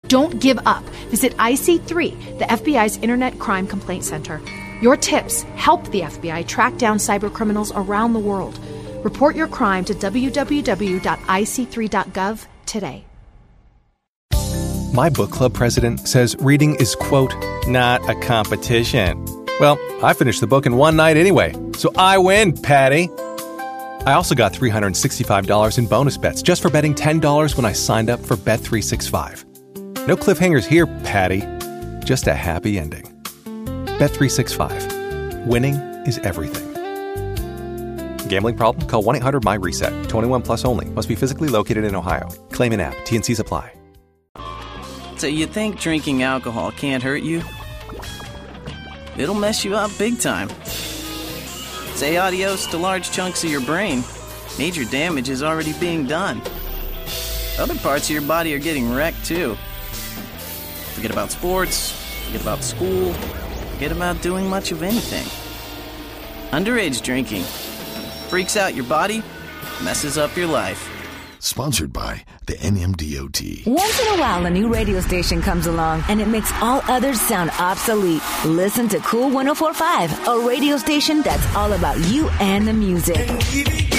Don't give up. Visit IC3, the FBI's Internet Crime Complaint Center. Your tips help the FBI track down cybercriminals around the world. Report your crime to www.ic3.gov today. My book club president says reading is, quote, not a competition. Well, I finished the book in one night anyway, so I win, Patty. I also got $365 in bonus bets just for betting $10 when I signed up for Bet365. No cliffhangers here, Patty. Just a happy ending. Bet365. Winning is everything. Gambling problem? Call 1-800-MY-RESET. 21 plus only. Must be physically located in Ohio. Claim in app. T&Cs apply. So you think drinking alcohol can't hurt you? It'll mess you up big time. Say adios to large chunks of your brain. Major damage is already being done. Other parts of your body are getting wrecked too. Forget about sports, forget about school, forget about doing much of anything. Underage drinking freaks out your body, messes up your life. Sponsored by the NMDOT. Once in a while, a new radio station comes along, and it makes all others sound obsolete. Listen to Cool 104.5, a radio station that's all about you and the music.